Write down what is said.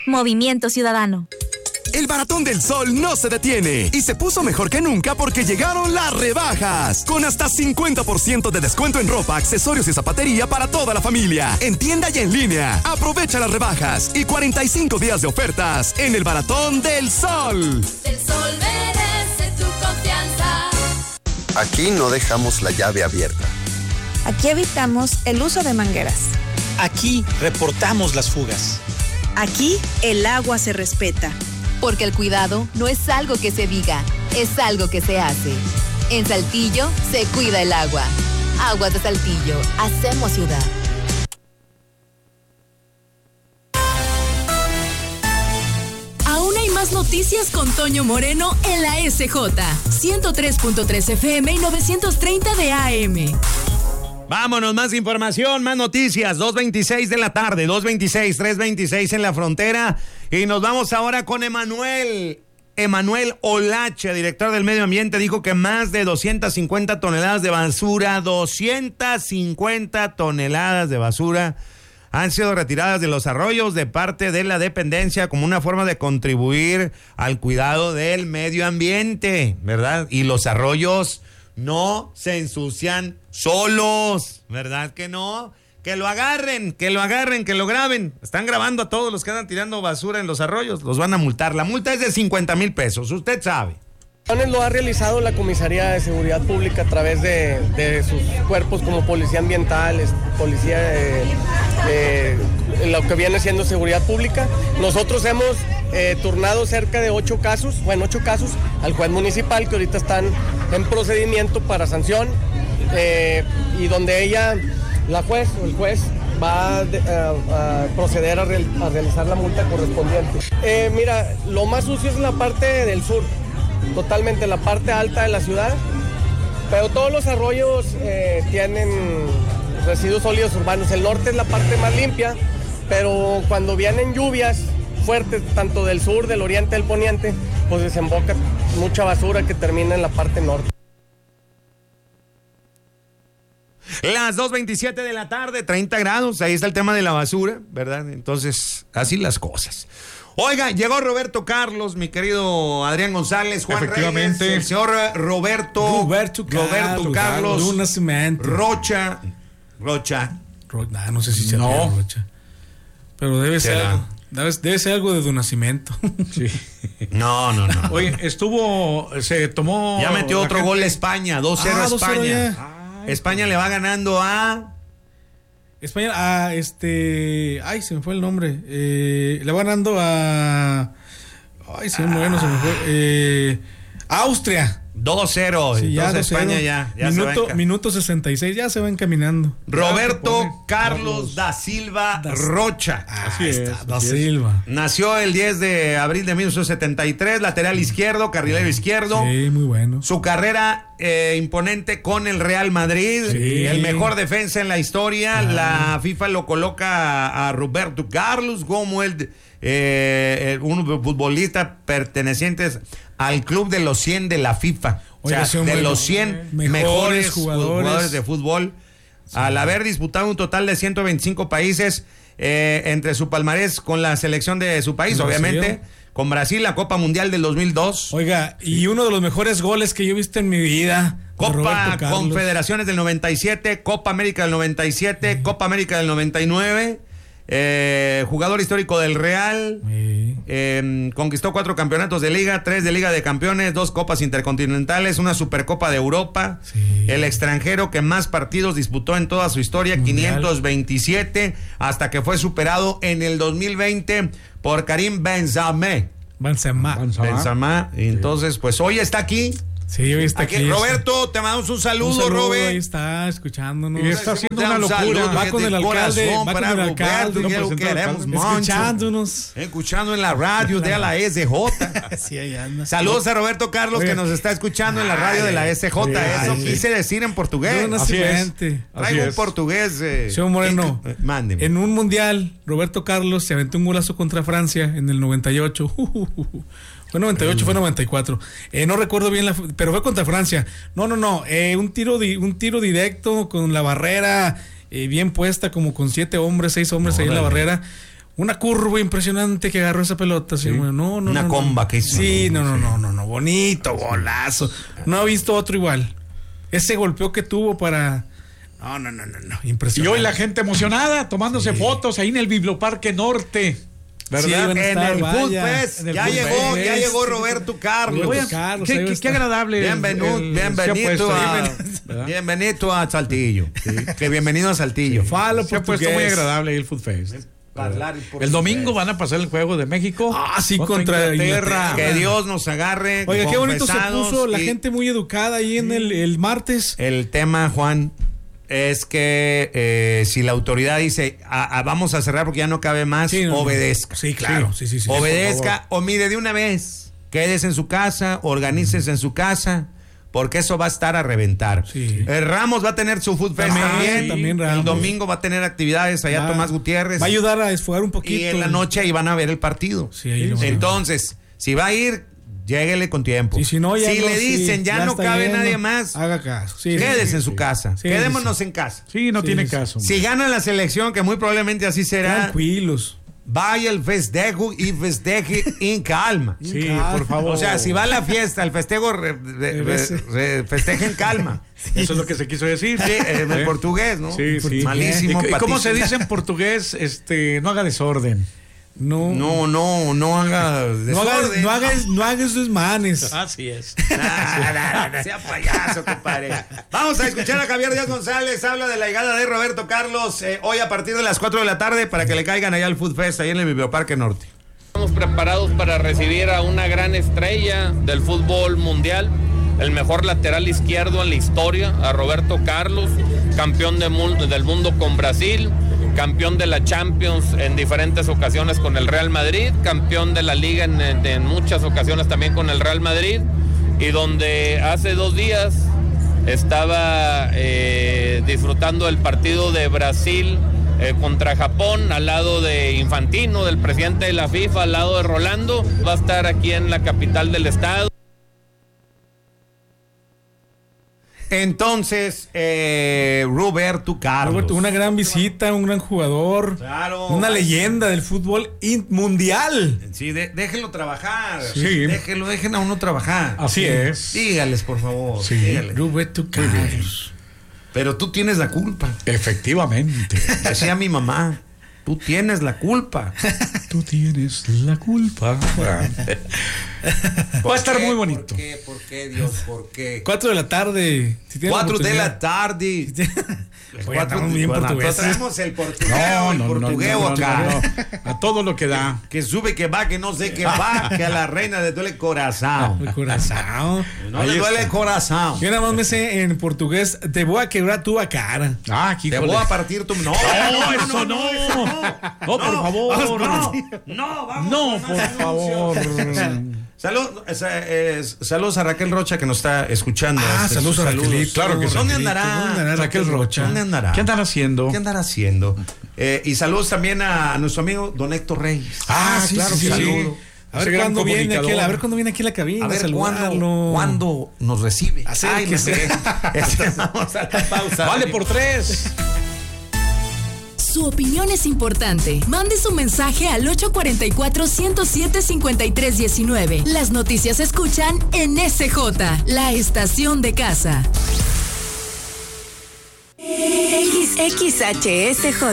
Movimiento Ciudadano. El Baratón del Sol no se detiene y se puso mejor que nunca porque llegaron las rebajas. Con hasta 50% de descuento en ropa, accesorios y zapatería para toda la familia. En tienda y en línea. Aprovecha las rebajas y 45 días de ofertas en el Baratón del Sol. El sol merece tu confianza. Aquí no dejamos la llave abierta. Aquí evitamos el uso de mangueras. Aquí reportamos las fugas. Aquí el agua se respeta. Porque el cuidado no es algo que se diga, es algo que se hace. En Saltillo se cuida el agua. Aguas de Saltillo, hacemos ciudad. Aún hay más noticias con Toño Moreno en la SJ. 103.3 FM y 930 de AM. Vámonos, más información, más noticias. 2:26 de la tarde, 2:26, 3:26 en la frontera. Y nos vamos ahora con Emanuel Olache, director del Medio Ambiente, dijo que más de 250 toneladas de basura, 250 toneladas de basura han sido retiradas de los arroyos de parte de la dependencia como una forma de contribuir al cuidado del medio ambiente, ¿verdad? Y los arroyos no se ensucian solos, ¿verdad que no? Que lo agarren, que lo graben. Están grabando a todos los que andan tirando basura en los arroyos, los van a multar. La multa es de 50,000 pesos, usted sabe. Lo ha realizado la Comisaría de Seguridad Pública a través de sus cuerpos como Policía Ambiental, Policía lo que viene siendo Seguridad Pública. Nosotros hemos turnado cerca de 8 casos al juez municipal que ahorita están en procedimiento para sanción y donde el juez va a proceder a realizar la multa correspondiente. Mira, lo más sucio es la parte del sur, totalmente la parte alta de la ciudad, pero todos los arroyos tienen residuos sólidos urbanos. El norte es la parte más limpia, pero cuando vienen lluvias fuertes, tanto del sur, del oriente, del poniente, pues desemboca mucha basura que termina en la parte norte. Las 2:27 de la tarde, 30 grados, ahí está el tema de la basura, ¿verdad? Entonces, así las cosas. Oiga, llegó Roberto Carlos, mi querido Adrián González, Juan Efectivamente. Reyes, el señor Roberto Carlos Luna Cemento. Rocha. No sé si se llama Rocha. Pero debe ser algo. Debe ser algo de Donacimiento. Sí. No. Oye, se tomó. Ya metió otro gol España, 2-0 España. España le va ganando a España, ay, se me fue el nombre. Le va ganando a se me fue. Austria. 2-0. Sí, ya entonces 2-0. España ya minuto 66, ya se va encaminando. Roberto Carlos da Silva Rocha. Así está, da Silva. Nació el 10 de abril de 1973, lateral izquierdo, carrilero izquierdo. Sí, muy bueno. Su carrera imponente con el Real Madrid, sí. El mejor defensa en la historia. La FIFA lo coloca a Roberto Carlos como un futbolista perteneciente al club de los 100 de la FIFA. Oiga, de los 100 mejores jugadores de fútbol. Sí. Al haber disputado un total de 125 países entre su palmarés con la selección de su país, obviamente, con Brasil, la Copa Mundial del 2002. Oiga, y uno de los mejores goles que yo he visto en mi vida. Copa Confederaciones del 97, Copa América del 97, sí. Copa América del 99. Jugador histórico del Real, conquistó 4 campeonatos de liga, 3 de Liga de Campeones, 2 copas intercontinentales, una Supercopa de Europa, sí. El extranjero que más partidos disputó en toda su historia, mundial. 527, hasta que fue superado en el 2020 por Karim Benzema. Entonces, pues hoy está aquí. Sí, hoy está aquí. Roberto, te mandamos un saludo, Robert. Ahí está, escuchándonos. Y está haciendo una locura. Va con el alcalde, escuchando en la radio de la SJ. Sí, ahí anda. Saludos a Roberto Carlos, que nos está escuchando en la radio de la SJ. Eso quise decir en portugués. Traigo un portugués. Señor Moreno, mándeme. En un mundial, Roberto Carlos se aventó un golazo contra Francia en el 98. Fue 98, fue 94. No recuerdo bien, pero fue contra Francia. No. Un tiro directo con la barrera bien puesta, como con 7 hombres, 6 hombres ahí en la barrera. una curva impresionante que agarró esa pelota. Sí. Una comba que hizo. Sí, no, bonito, golazo. No he visto otro igual. Ese golpeo que tuvo para... No, impresionante. Y hoy la gente emocionada, tomándose fotos ahí en el Biblioparque Norte. ¿Verdad? Sí, en el Food Fest. Ya llegó Roberto Carlos. Qué agradable. Bienvenido a Saltillo. Sí. Que bienvenido a Saltillo. Se ha puesto muy agradable el Food Fest. El domingo van a pasar el juego de México. Sí, contra Inglaterra. Que Dios nos agarre. Oiga, qué bonito se puso la gente muy educada ahí en el martes. El tema, Juan, es que si la autoridad dice vamos a cerrar porque ya no cabe más, obedezca. Sí, claro. Sí. Obedezca o mire de una vez. Quédese en su casa, organícese en su casa, porque eso va a estar a reventar. Sí. Ramos va a tener su Food Fest también Ramos. El domingo va a tener actividades allá Tomás Gutiérrez. Va a ayudar a desfogar un poquito. Y en la noche ahí van a ver el partido. Sí, entonces, si va a ir, lléguele con tiempo. Y si no, le dicen ya no cabe nadie más, haga caso. Quédese en su casa. Quedémonos en casa. Sí, no tiene caso. Si gana la selección, que muy probablemente así será. Tranquilos. Vaya el festejo y festeje en calma. Sí, por favor. O sea, si va a la fiesta, el festejo, festeje en calma. Eso es lo que se quiso decir. Sí, en portugués, ¿no? Sí. Malísimo. ¿Y cómo se dice en portugués? No haga desorden. No haga desorden. No haga sus manes. Así es. Sea payaso, compadre. Vamos a escuchar a Javier Díaz González. Habla de la llegada de Roberto Carlos hoy a partir de las 4 de la tarde para que le caigan allá al Food Fest, ahí en el Biblioparque Norte. Estamos preparados para recibir a una gran estrella del fútbol mundial, el mejor lateral izquierdo en la historia, a Roberto Carlos, campeón del mundo con Brasil, campeón de la Champions en diferentes ocasiones con el Real Madrid, campeón de la Liga en muchas ocasiones también con el Real Madrid, y donde hace 2 días estaba disfrutando del partido de Brasil contra Japón, al lado de Infantino, del presidente de la FIFA, al lado de Rolando. Va a estar aquí en la capital del estado. Entonces, Roberto Carlos. Una gran visita, un gran jugador. Claro. Una leyenda del fútbol mundial. Sí, déjenlo trabajar. Sí. Dejen a uno trabajar. Así es. Dígales, por favor. Sí. Dígales. Roberto Carlos. Pero tú tienes la culpa. Efectivamente. Decía mi mamá. Tú tienes la culpa. Tú tienes la culpa. Va a estar muy bonito. ¿Por qué, Dios? ¿Por qué? 4 de la tarde. 4 de la tarde. Estamos bien portugués. Traemos el portugués acá. No. A todo lo que da. Que sube, que va, que no sé qué va, que a la reina le duele el corazón. El corazón. No le duele el corazón. Yo nada más me sé en portugués, te voy a quebrar tu cara. Te voy a partir tu... No, eso no. No, por favor. No, por favor. Saludos a Raquel Rocha que nos está escuchando. Saludos a Raquel. Claro que sí. ¿Dónde andará Raquel Rocha? ¿Dónde andará? ¿Qué andará haciendo? Y saludos también a nuestro amigo Don Héctor Reyes. Sí, claro. Saludos. A ver cuándo viene aquí a la cabina. A ver cuándo nos recibe. Vamos a la pausa. Vale por 3. Su opinión es importante. Mande su mensaje al 844-107-5319. Las noticias se escuchan en SJ, la estación de casa. XHSJ